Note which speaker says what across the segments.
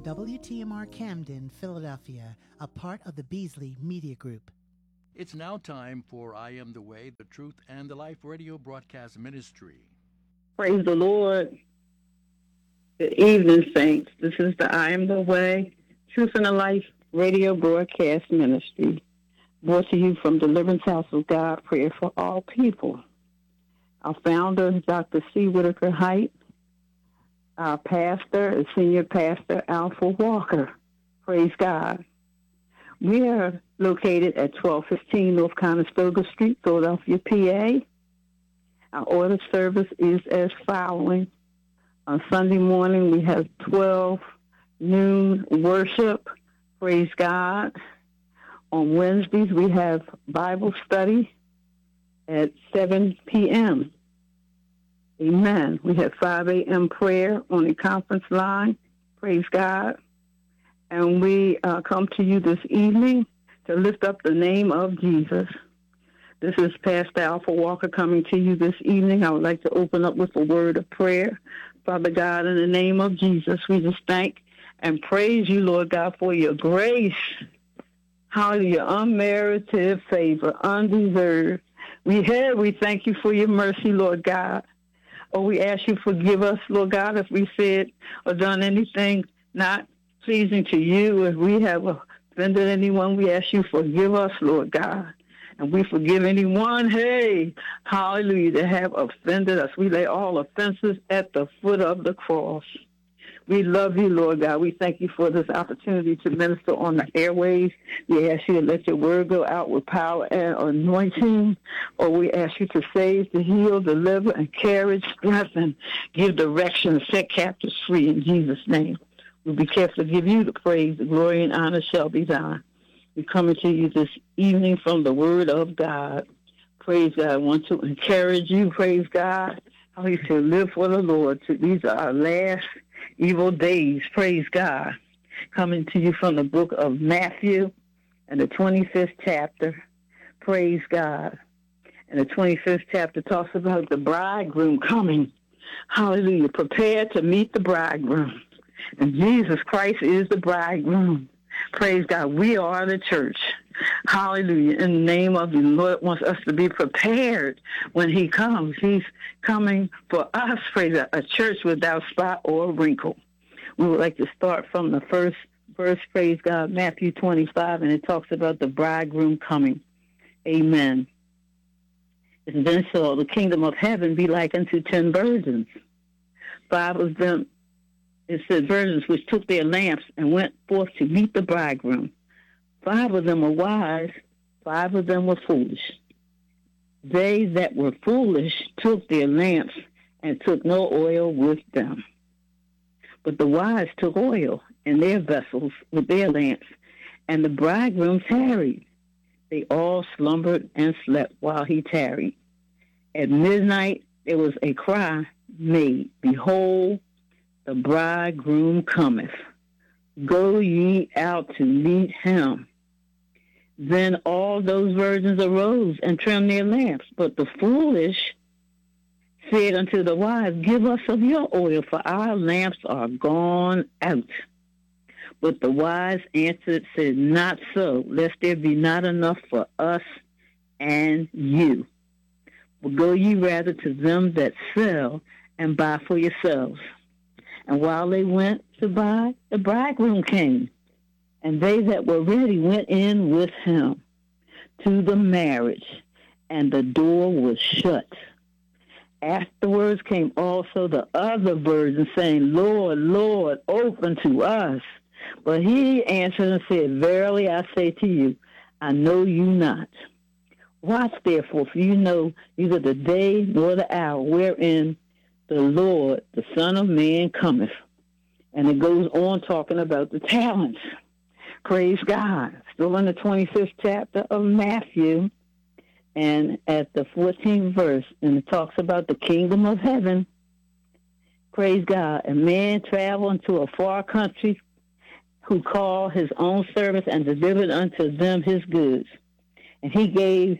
Speaker 1: WTMR Camden, Philadelphia, a part of the Beasley Media Group.
Speaker 2: It's now time for I Am the Way, the Truth, and the Life radio broadcast ministry.
Speaker 3: Praise the Lord. Good evening, saints. This is the I Am the Way, Truth, and the Life radio broadcast ministry, brought to you from Deliverance House of God, Prayer for All People. Our founder, Dr. C. Whitaker Height. Our pastor is Senior Pastor Alpha Walker. Praise God. We are located at 1215 North Conestoga Street, Philadelphia, PA. Our order service is as following. On Sunday morning, we have 12 noon worship. Praise God. On Wednesdays, we have Bible study at 7 p.m. Amen. We have 5 a.m. prayer on the conference line. Praise God. And we come to you this evening to lift up the name of Jesus. This is Pastor Alpha Walker coming to you this evening. I would like to open up with a word of prayer. Father God, in the name of Jesus, we just thank and praise you, Lord God, for your grace. Hallelujah, unmerited favor, undeserved. We thank you for your mercy, Lord God. Oh, we ask you to forgive us, Lord God, if we said or done anything not pleasing to you. If we have offended anyone, we ask you to forgive us, Lord God. And we forgive anyone, hallelujah, that have offended us. We lay all offenses at the foot of the cross. We love you, Lord God. We thank you for this opportunity to minister on the airways. We ask you to let your word go out with power and anointing. Or we ask you to save, to heal, deliver, encourage, strengthen, give direction, set captives free in Jesus' name. We'll be careful to give you the praise, the glory, and honor shall be thine. We're coming to you this evening from the word of God. Praise God. I want to encourage you, praise God, how you should live for the Lord. These are our last evil days, praise God. Coming to you from the book of Matthew and the 25th chapter, praise God. And the 25th chapter talks about the bridegroom coming. Hallelujah. Prepare to meet the bridegroom. And Jesus Christ is the bridegroom. Praise God. We are the church. Hallelujah. In the name of the Lord wants us to be prepared when he comes. He's coming for us, praise God, a church without spot or wrinkle. We would like to start from the first verse, praise God, Matthew 25, and it talks about the bridegroom coming. Amen. It's then shall the kingdom of heaven be like unto 10 virgins. 5 of them, it said, virgins which took their lamps and went forth to meet the bridegroom. 5 of them were wise, 5 of them were foolish. They that were foolish took their lamps and took no oil with them. But the wise took oil in their vessels with their lamps, and the bridegroom tarried. They all slumbered and slept while he tarried. At midnight there was a cry made, Behold, the bridegroom cometh. Go ye out to meet him. Then all those virgins arose and trimmed their lamps. But the foolish said unto the wise, Give us of your oil, for our lamps are gone out. But the wise answered, said, Not so, lest there be not enough for us and you. But go ye rather to them that sell and buy for yourselves. And while they went to buy, the bridegroom came. And they that were ready went in with him to the marriage, and the door was shut. Afterwards came also the other virgins, saying, Lord, Lord, open to us. But he answered and said, Verily I say to you, I know you not. Watch therefore, for you know neither the day nor the hour wherein the Lord, the Son of Man, cometh. And it goes on talking about the talents. Praise God. Still in the 25th chapter of Matthew, and at the 14th verse, and it talks about the kingdom of heaven. Praise God. A man traveled into a far country who called his own servants and delivered unto them his goods. And he gave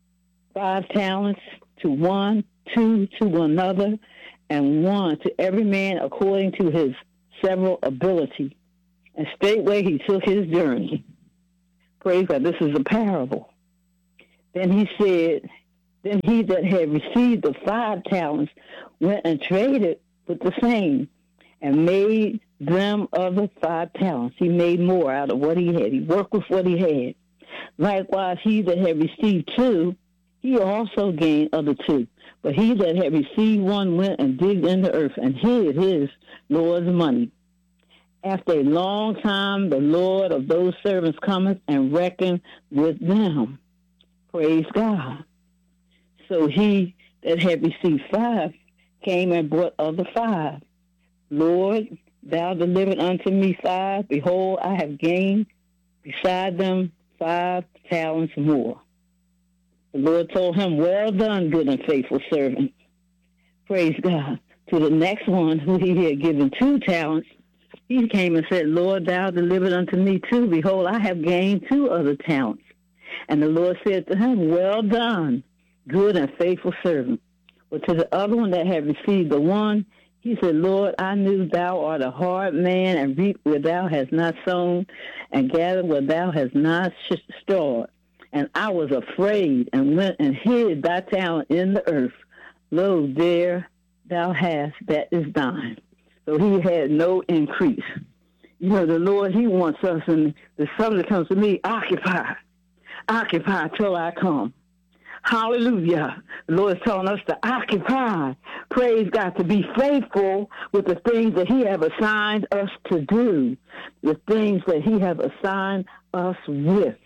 Speaker 3: 5 talents to one, 2 to another, and 1 to every man according to his several ability. And straightway he took his journey. Praise God, this is a parable. Then he said, then he that had received the 5 talents went and traded with the same and made them other 5 talents. He made more out of what he had. He worked with what he had. Likewise, he that had received 2, he also gained other 2. But he that had received 1 went and digged in the earth and hid his Lord's money. After a long time, the Lord of those servants cometh and reckoned with them. Praise God. So he that had received 5 came and brought other 5. Lord, thou delivered unto me 5. Behold, I have gained beside them 5 talents more. The Lord told him, well done, good and faithful servant. Praise God. To the next one, who he had given 2 talents, he came and said, Lord, thou delivered unto me 2. Behold, I have gained 2 other talents. And the Lord said to him, well done, good and faithful servant. But to the other one that had received the 1, he said, Lord, I knew thou art a hard man, and reap where thou hast not sown, and gather where thou hast not stored. And I was afraid, and went and hid thy talent in the earth. Lo, there thou hast that is thine. So he had no increase. You know, the Lord, he wants us, and the song that comes to me, occupy till I come. Hallelujah. The Lord is telling us to occupy. Praise God, to be faithful with the things that he have assigned us to do, the things that he have assigned us with.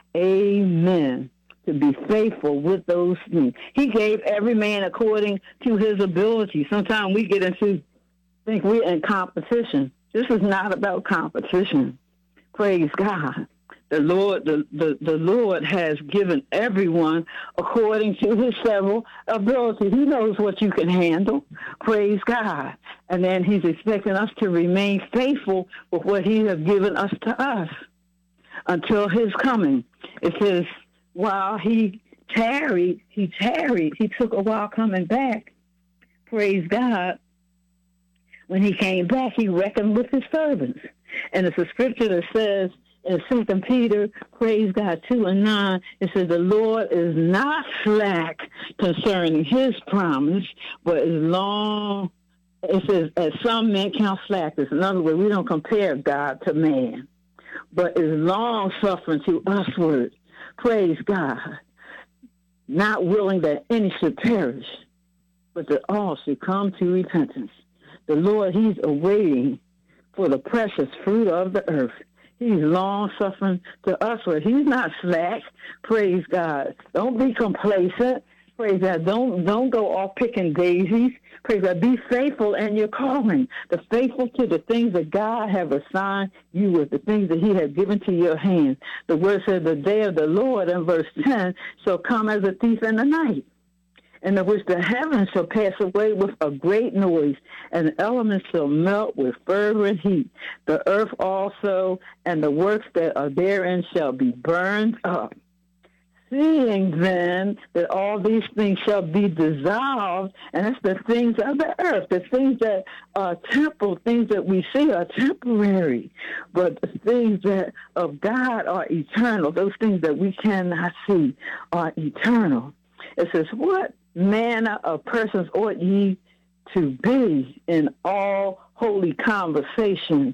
Speaker 3: Amen. To be faithful with those things. He gave every man according to his ability. Sometimes we get into, think we're in competition. This is not about competition. Praise God. The Lord has given everyone according to his several abilities. He knows what you can handle. Praise God. And then he's expecting us to remain faithful with what he has given us to us until his coming. It says, while he tarried, he took a while coming back. Praise God. When he came back, he reckoned with his servants. And it's a scripture that says, in 2 Peter, praise God, 2:9, it says, the Lord is not slack concerning his promise, but is long, it says, as some men count slackness. In other words, we don't compare God to man, but is long suffering to usward. Praise God. Not willing that any should perish, but that all should come to repentance. The Lord, he's awaiting for the precious fruit of the earth. He's long-suffering to us. He's not slack. Praise God. Don't be complacent. Praise God. Don't go off picking daisies. Praise God. Be faithful in your calling. The faithful to the things that God have assigned you with, the things that he has given to your hands. The word says the day of the Lord in verse 10 shall come as a thief in the night, in which the heavens shall pass away with a great noise, and the elements shall melt with fervent heat. The earth also and the works that are therein shall be burned up. Seeing then that all these things shall be dissolved, and it's the things of the earth, the things that are temporal, things that we see are temporary, but the things that of God are eternal. Those things that we cannot see are eternal. It says, what manner of persons ought ye to be in all holy conversation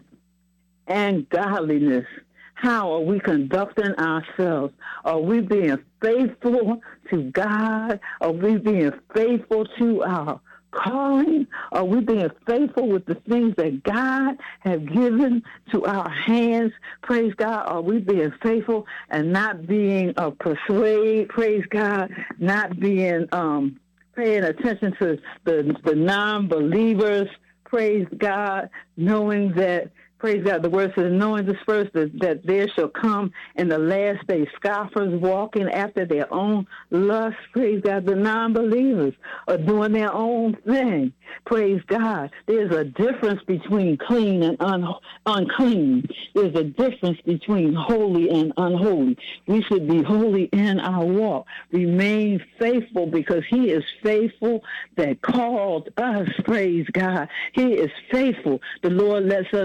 Speaker 3: and godliness? How are we conducting ourselves? Are we being faithful to God? Are we being faithful to our calling? Are we being faithful with the things that God has given to our hands? Praise God. Are we being faithful and not being persuaded? Praise God. Not being paying attention to the non-believers. Praise God. Knowing that, praise God, the word says, knowing this first, that there shall come in the last day scoffers walking after their own lust. Praise God, the non-believers are doing their own thing. Praise God. There's a difference between clean and unclean. There's a difference between holy and unholy. We should be holy in our walk. Remain faithful because he is faithful that called us. Praise God. He is faithful. The Lord lets us know that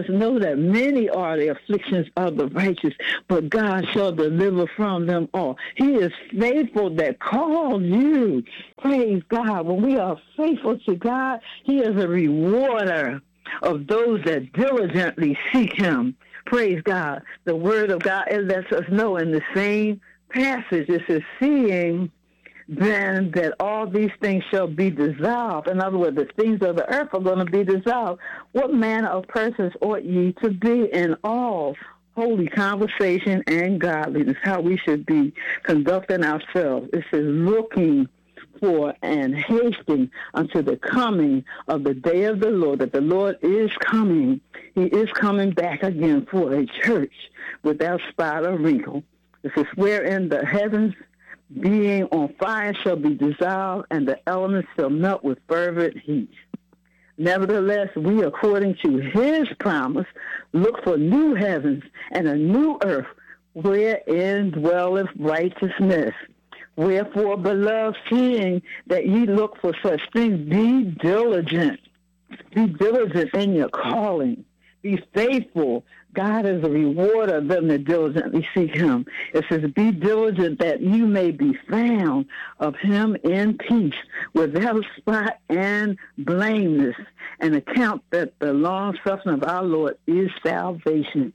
Speaker 3: that many are the afflictions of the righteous, but God shall deliver from them all. He is faithful that called you. Praise God. When we are faithful to God, he is a rewarder of those that diligently seek him. Praise God. The word of God, it lets us know in the same passage, it says, seeing then that all these things shall be dissolved. In other words, the things of the earth are going to be dissolved. What manner of persons ought ye to be in all holy conversation and godliness? How we should be conducting ourselves. It says, looking for and hasting unto the coming of the day of the Lord, that the Lord is coming. He is coming back again for a church without spot or wrinkle. It says, wherein the heavens being on fire shall be dissolved, and the elements shall melt with fervent heat. Nevertheless, we, according to his promise, look for new heavens and a new earth, wherein dwelleth righteousness. Wherefore, beloved, seeing that ye look for such things, be diligent. Be diligent in your calling. Be faithful. God is a rewarder of them that diligently seek him. It says, be diligent that you may be found of him in peace, without spot and blameless, and account that the long suffering of our Lord is salvation.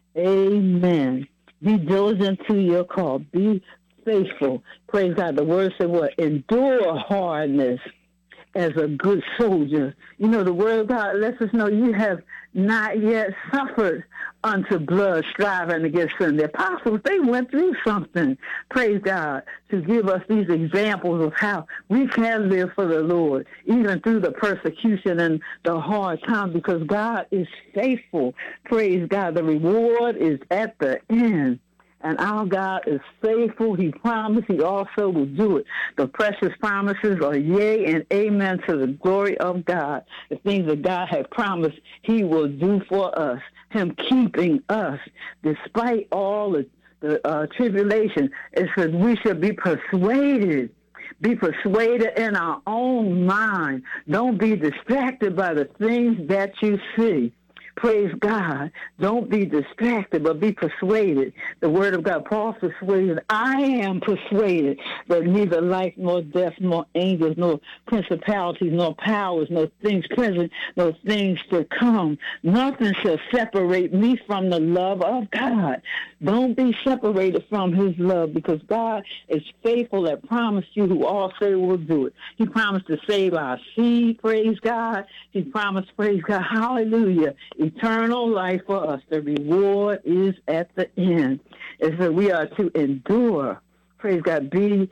Speaker 3: Amen. Be diligent to your call. Be faithful. Praise God. The word said what? Endure hardness as a good soldier. You know, the word of God lets us know you have not yet suffered unto blood, striving against sin. The apostles, they went through something, praise God, to give us these examples of how we can live for the Lord, even through the persecution and the hard times, because God is faithful. Praise God. The reward is at the end. And our God is faithful. He promised. He also will do it. The precious promises are yea and amen to the glory of God. The things that God had promised, he will do for us. Him keeping us despite all the tribulation. It says we should be persuaded. Be persuaded in our own mind. Don't be distracted by the things that you see. Praise God. Don't be distracted, but be persuaded. The word of God, Paul persuaded, I am persuaded that neither life nor death, nor angels, nor principalities, nor powers, nor things present, nor things to come, nothing shall separate me from the love of God. Don't be separated from his love, because God is faithful that promised you who all say will do it. He promised to save our seed, praise God. He promised, praise God, hallelujah, eternal life for us. The reward is at the end. It's that we are to endure. Praise God. Be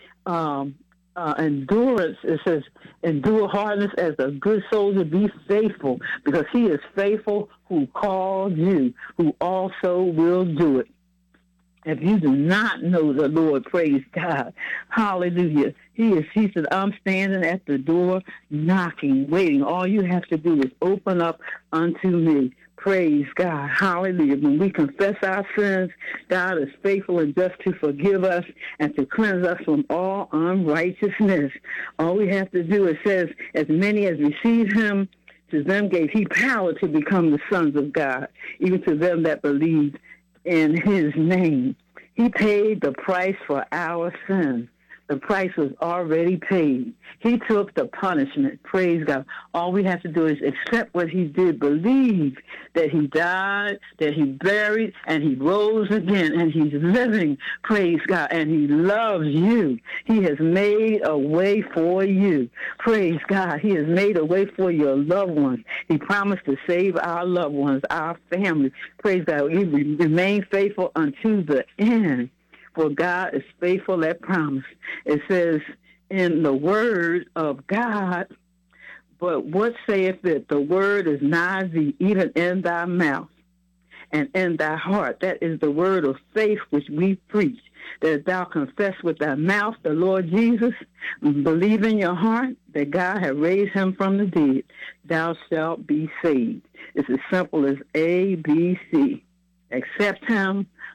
Speaker 3: endurance. It says, endure hardness as a good soldier. Be faithful, because he is faithful who called you, who also will do it. If you do not know the Lord, praise God, hallelujah. He said, I'm standing at the door, knocking, waiting. All you have to do is open up unto me. Praise God, hallelujah. When we confess our sins, God is faithful and just to forgive us and to cleanse us from all unrighteousness. All we have to do, it says, as many as receive him, to them gave he power to become the sons of God, even to them that believe in his name. He paid the price for our sins. The price was already paid. He took the punishment. Praise God. All we have to do is accept what he did, believe that he died, that he buried, and he rose again, and he's living. Praise God. And he loves you. He has made a way for you. Praise God. He has made a way for your loved ones. He promised to save our loved ones, our family. Praise God. We remain faithful unto the end. For God is faithful that promise. It says in the word of God, but what saith it? The word is nigh thee, even in thy mouth and in thy heart. That is the word of faith which we preach. That thou confess with thy mouth the Lord Jesus, believe in your heart that God hath raised him from the dead, thou shalt be saved. It's as simple as A, B, C. Accept him,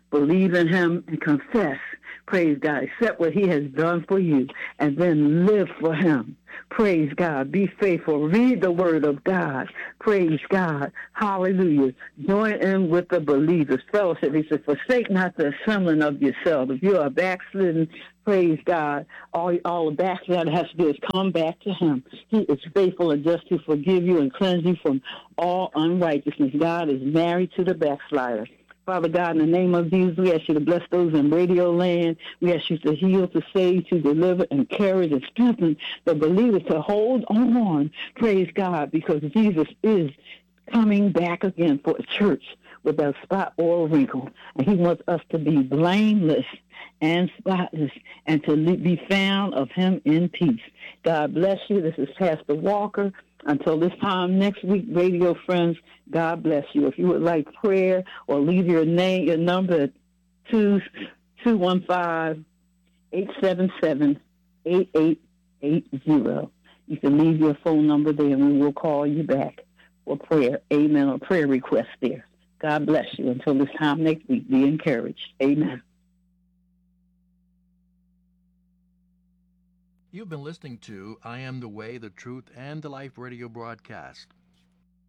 Speaker 3: believe in him, and confess. Praise God. Accept what he has done for you, and then live for him. Praise God. Be faithful. Read the word of God. Praise God. Hallelujah. Join in with the believers. Fellowship. He said, forsake not the assembling of yourselves. If you are backslidden, praise God. All the backsliding has to do is come back to him. He is faithful and just to forgive you and cleanse you from all unrighteousness. God is married to the backslider. Father God, in the name of Jesus, we ask you to bless those in radio land. We ask you to heal, to save, to deliver, encourage, and strengthen the believers to hold on. Praise God, because Jesus is coming back again for a church without spot or wrinkle. And he wants us to be blameless and spotless and to be found of him in peace. God bless you. This is Pastor Walker. Until this time next week, radio friends, God bless you. If you would like prayer or leave your name, your number at 215-877-8880. You can leave your phone number there and we will call you back for prayer. Amen. Or prayer request there. God bless you. Until this time next week, be encouraged. Amen.
Speaker 2: You've been listening to I Am the Way, the Truth, and the Life radio broadcast.